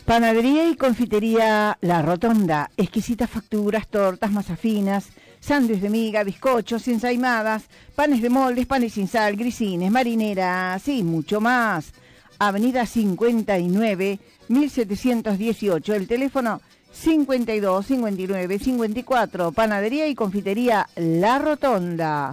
Panadería y confitería La Rotonda, exquisitas facturas, tortas, masas finas, sándwiches de miga, bizcochos, ensaimadas, panes de moldes, panes sin sal, grisines, marineras y mucho más. Avenida 59, 1718, el teléfono 52 59 54, Panadería y confitería La Rotonda.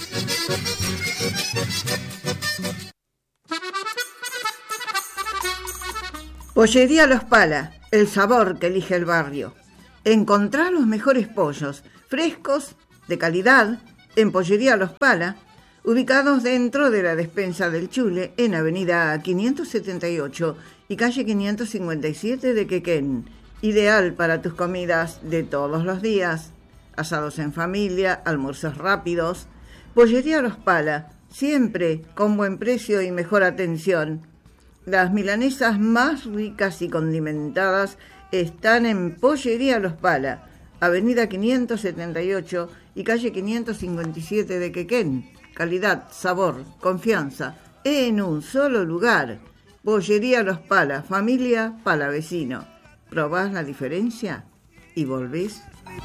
Pollería Los Pala, el sabor que elige el barrio. Encontrá los mejores pollos, frescos, de calidad, en Pollería Los Pala, ubicados dentro de la despensa del Chule, en avenida 578 y calle 557 de Quequén. Ideal para tus comidas de todos los días, asados en familia, almuerzos rápidos. Pollería Los Pala, siempre con buen precio y mejor atención. Las milanesas más ricas y condimentadas están en Pollería Los Pala, avenida 578 y calle 557 de Quequén. Calidad, sabor, confianza, en un solo lugar. Pollería Los Pala, familia Palavecino. ¿Probás la diferencia y volvés?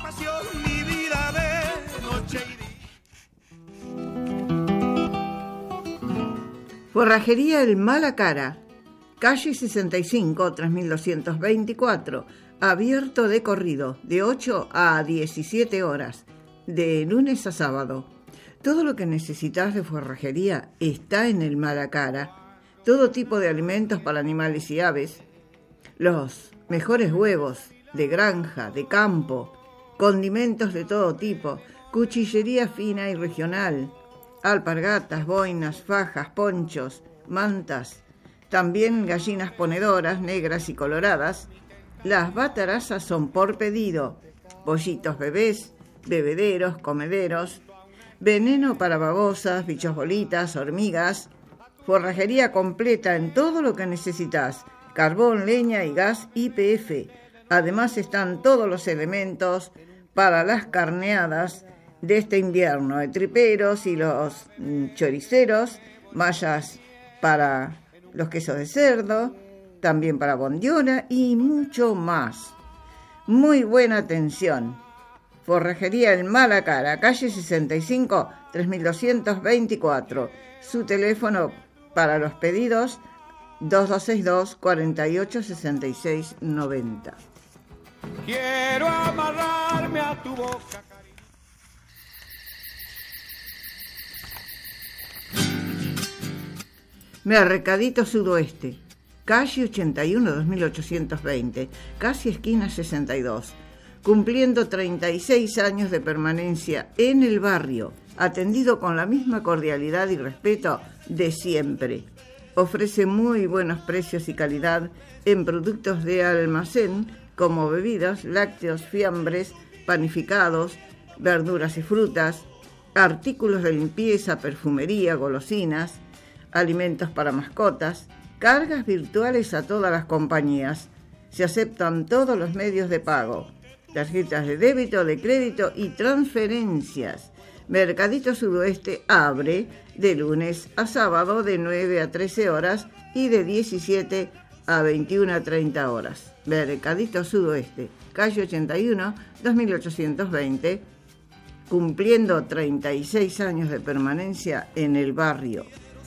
Forrajería El Mala Cara, calle 65, 3224, abierto de corrido, de 8 a 17 horas, de lunes a sábado. Todo lo que necesitas de forrajería está en El Mala Cara. Todo tipo de alimentos para animales y aves, los mejores huevos de granja, de campo, condimentos de todo tipo, cuchillería fina y regional, alpargatas, boinas, fajas, ponchos, mantas, también gallinas ponedoras negras y coloradas. Las batarazas son por pedido, pollitos bebés, bebederos, comederos, veneno para babosas, bichos bolitas, hormigas, forrajería completa en todo lo que necesitas, carbón, leña y gas YPF. Además están todos los elementos para las carneadas de este invierno, de triperos y los choriceros, mallas para los quesos de cerdo, también para bondiola y mucho más. Muy buena atención. Forrajería El Mala Cara, calle 65, 3224. Su teléfono para los pedidos 2262 48 66 90. Quiero amarrarme a tu boca. Mercadito Sudoeste, calle 81 2820, casi esquina 62. Cumpliendo 36 años de permanencia en el barrio, atendido con la misma cordialidad y respeto de siempre. Ofrece muy buenos precios y calidad en productos de almacén como bebidas, lácteos, fiambres, panificados, verduras y frutas, artículos de limpieza, perfumería, golosinas, alimentos para mascotas, cargas virtuales a todas las compañías. Se aceptan todos los medios de pago, tarjetas de débito, de crédito y transferencias. Mercadito Sudoeste abre de lunes a sábado de 9 a 13 horas y de 17 a 21 a 30 horas. Mercadito Sudoeste, calle 81, 2820, cumpliendo 36 años de permanencia en el barrio.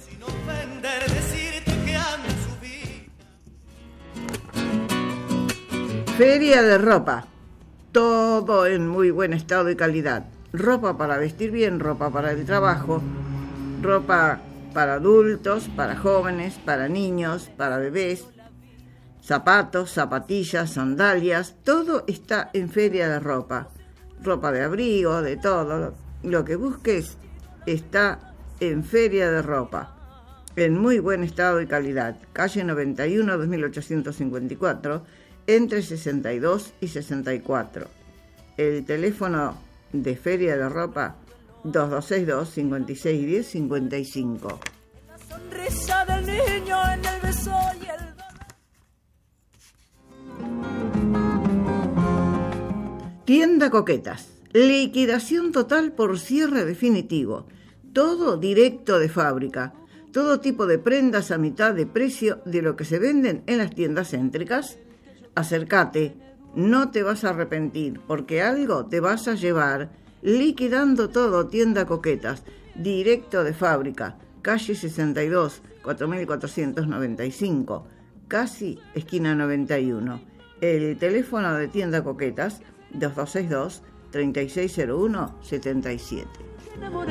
Feria de ropa, todo en muy buen estado y calidad. Ropa para vestir bien, ropa para el trabajo, ropa para adultos, para jóvenes, para niños, para bebés, zapatos, zapatillas, sandalias, todo está en Feria de Ropa. Ropa de abrigo, de todo, lo que busques está en Feria de Ropa, en muy buen estado y calidad. Calle 91, 2854, entre 62 y 64. El teléfono de Feria de Ropa 2262 5610 55. La sonrisa del niño en el beso y el... Tienda Coquetas, liquidación total por cierre definitivo, todo directo de fábrica, todo tipo de prendas a mitad de precio de lo que se venden en las tiendas céntricas. Acércate, no te vas a arrepentir, porque algo te vas a llevar. Liquidando todo, Tienda Coquetas, directo de fábrica, calle 62, 4495, casi esquina 91. El teléfono de Tienda Coquetas, 2262-3601-77.